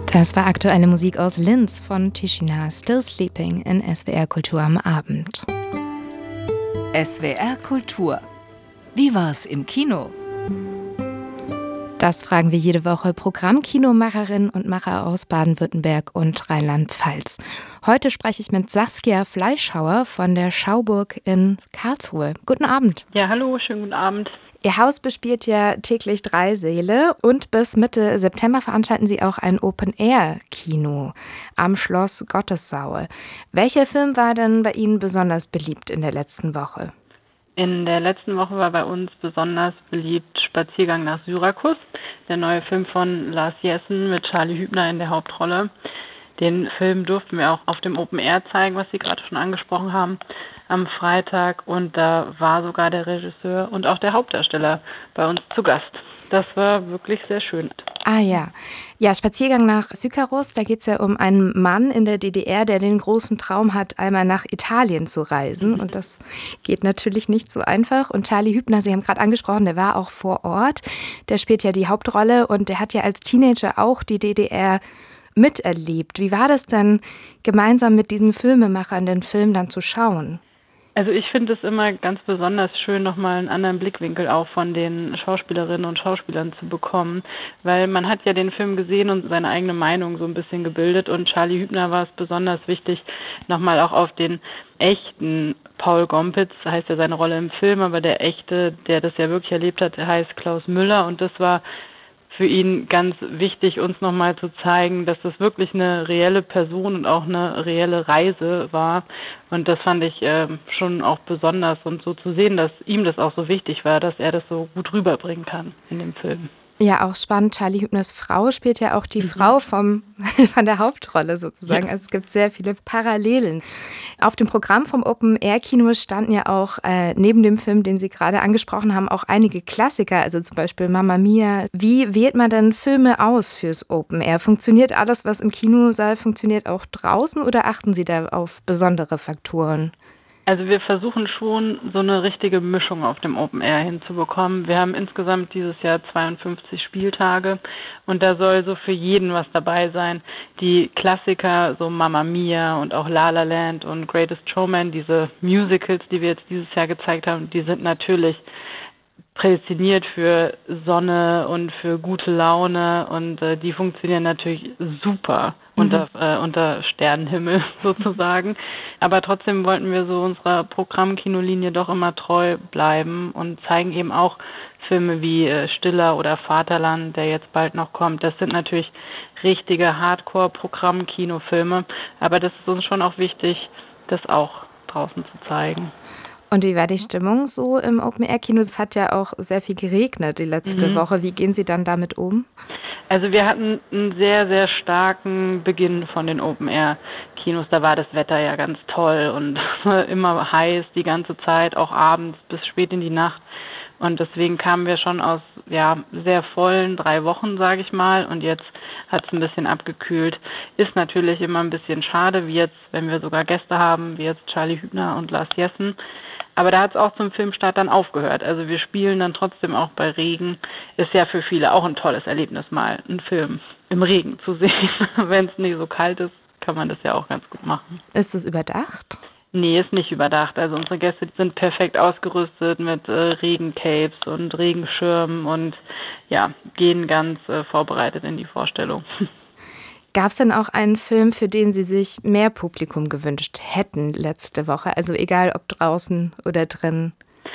Das war aktuelle Musik aus Linz von Tischina, Still Sleeping in SWR Kultur am Abend. SWR Kultur. Wie war's im Kino? Das fragen wir jede Woche Programmkinomacherinnen und Macher aus Baden-Württemberg und Rheinland-Pfalz. Heute spreche ich mit Saskia Fleischhauer von der Schauburg in Karlsruhe. Guten Abend. Ja, hallo, schönen guten Abend. Ihr Haus bespielt ja täglich 3 Säle und bis Mitte September veranstalten Sie auch ein Open-Air-Kino am Schloss Gottessaue. Welcher Film war denn bei Ihnen besonders beliebt in der letzten Woche? In der letzten Woche war bei uns besonders beliebt Spaziergang nach Syrakus, der neue Film von Lars Jessen mit Charlie Hübner in der Hauptrolle. Den Film durften wir auch auf dem Open Air zeigen, was Sie gerade schon angesprochen haben, am Freitag. Und da war sogar der Regisseur und auch der Hauptdarsteller bei uns zu Gast. Das war wirklich sehr schön. Ah ja. Ja, Spaziergang nach Syrakus, da geht es ja um einen Mann in der DDR, der den großen Traum hat, einmal nach Italien zu reisen. Und das geht natürlich nicht so einfach. Und Charlie Hübner, Sie haben gerade angesprochen, der war auch vor Ort. Der spielt ja die Hauptrolle und der hat ja als Teenager auch die DDR miterlebt. Wie war das denn, gemeinsam mit diesen Filmemachern den Film dann zu schauen? Also ich finde es immer ganz besonders schön, nochmal einen anderen Blickwinkel auch von den Schauspielerinnen und Schauspielern zu bekommen, weil man hat ja den Film gesehen und seine eigene Meinung so ein bisschen gebildet und Charlie Hübner war es besonders wichtig, nochmal auch auf den echten Paul Gompitz, heißt ja seine Rolle im Film, aber der echte, der das ja wirklich erlebt hat, der heißt Klaus Müller und das war für ihn ganz wichtig, uns nochmal zu zeigen, dass das wirklich eine reelle Person und auch eine reelle Reise war. Und das fand ich schon auch besonders und so zu sehen, dass ihm das auch so wichtig war, dass er das so gut rüberbringen kann in dem Film. Ja, auch spannend. Charlie Hübners Frau spielt ja auch die Frau von der Hauptrolle sozusagen. Ja. Also es gibt sehr viele Parallelen. Auf dem Programm vom Open-Air-Kino standen ja auch neben dem Film, den Sie gerade angesprochen haben, auch einige Klassiker, also zum Beispiel Mamma Mia. Wie wählt man denn Filme aus fürs Open-Air? Funktioniert alles, was im Kinosaal funktioniert, auch draußen oder achten Sie da auf besondere Faktoren? Also wir versuchen schon, so eine richtige Mischung auf dem Open Air hinzubekommen. Wir haben insgesamt dieses Jahr 52 Spieltage und da soll so für jeden was dabei sein. Die Klassiker, so Mamma Mia und auch La La Land und Greatest Showman, diese Musicals, die wir jetzt dieses Jahr gezeigt haben, die sind natürlich prädestiniert für Sonne und für gute Laune und die funktionieren natürlich super unter Sternenhimmel sozusagen. Aber trotzdem wollten wir so unserer Programmkinolinie doch immer treu bleiben und zeigen eben auch Filme wie Stiller oder Vaterland, der jetzt bald noch kommt. Das sind natürlich richtige Hardcore-Programmkinofilme, aber das ist uns schon auch wichtig, das auch draußen zu zeigen. Und wie war die Stimmung so im Open-Air-Kino? Es hat ja auch sehr viel geregnet die letzte Woche. Wie gehen Sie dann damit um? Also wir hatten einen sehr, sehr starken Beginn von den Open-Air-Kinos. Da war das Wetter ja ganz toll und immer heiß die ganze Zeit, auch abends bis spät in die Nacht. Und deswegen kamen wir schon aus sehr vollen 3 Wochen, sage ich mal. Und jetzt hat es ein bisschen abgekühlt. Ist natürlich immer ein bisschen schade, wie jetzt, wenn wir sogar Gäste haben, wie jetzt Charlie Hübner und Lars Jessen. Aber da hat es auch zum Filmstart dann aufgehört. Also wir spielen dann trotzdem auch bei Regen. Ist ja für viele auch ein tolles Erlebnis, mal einen Film im Regen zu sehen. Wenn es nicht so kalt ist, kann man das ja auch ganz gut machen. Ist es überdacht? Nee, ist nicht überdacht. Also unsere Gäste sind perfekt ausgerüstet mit Regencapes und Regenschirmen und gehen ganz vorbereitet in die Vorstellung. Gab es denn auch einen Film, für den Sie sich mehr Publikum gewünscht hätten letzte Woche? Also egal, ob draußen oder drin.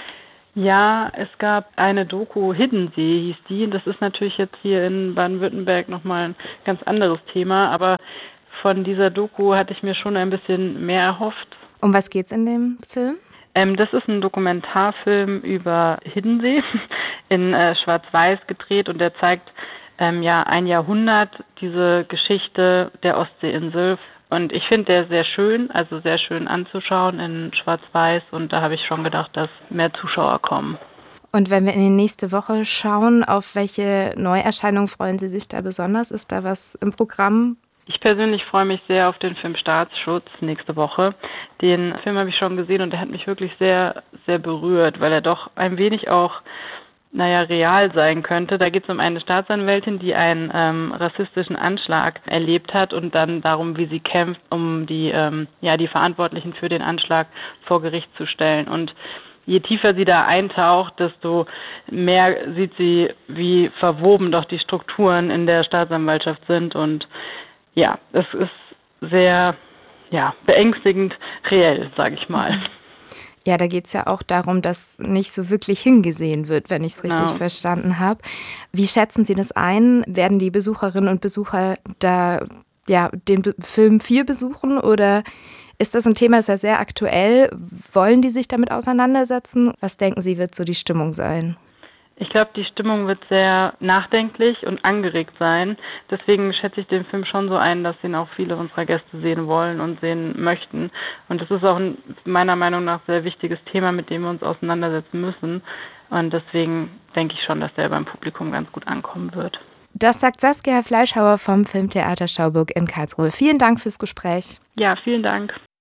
Ja, es gab eine Doku, Hiddensee hieß die. Das ist natürlich jetzt hier in Baden-Württemberg nochmal ein ganz anderes Thema. Aber von dieser Doku hatte ich mir schon ein bisschen mehr erhofft. Um was geht's in dem Film? Das ist ein Dokumentarfilm über Hiddensee in Schwarz-Weiß gedreht und der zeigt ein Jahrhundert diese Geschichte der Ostseeinsel. Und ich finde der sehr schön, also sehr schön anzuschauen in Schwarz-Weiß. Und da habe ich schon gedacht, dass mehr Zuschauer kommen. Und wenn wir in die nächste Woche schauen, auf welche Neuerscheinungen freuen Sie sich da besonders? Ist da was im Programm? Ich persönlich freue mich sehr auf den Film Staatsschutz nächste Woche. Den Film habe ich schon gesehen und der hat mich wirklich sehr, sehr berührt, weil er doch ein wenig auch real sein könnte. Da geht es um eine Staatsanwältin, die einen rassistischen Anschlag erlebt hat und dann darum, wie sie kämpft, um die Verantwortlichen für den Anschlag vor Gericht zu stellen. Und je tiefer sie da eintaucht, desto mehr sieht sie, wie verwoben doch die Strukturen in der Staatsanwaltschaft sind. Und ja, es ist sehr beängstigend reell, sage ich mal. Ja, da geht es ja auch darum, dass nicht so wirklich hingesehen wird, wenn ich es richtig verstanden habe. Wie schätzen Sie das ein? Werden die Besucherinnen und Besucher da den Film 4 besuchen oder ist das ein Thema, ist ja sehr aktuell? Wollen die sich damit auseinandersetzen? Was denken Sie, wird so die Stimmung sein? Ich glaube, die Stimmung wird sehr nachdenklich und angeregt sein. Deswegen schätze ich den Film schon so ein, dass ihn auch viele unserer Gäste sehen wollen und sehen möchten. Und das ist auch ein meiner Meinung nach sehr wichtiges Thema, mit dem wir uns auseinandersetzen müssen. Und deswegen denke ich schon, dass der beim Publikum ganz gut ankommen wird. Das sagt Saskia Fleischhauer vom Filmtheater Schauburg in Karlsruhe. Vielen Dank fürs Gespräch. Ja, vielen Dank.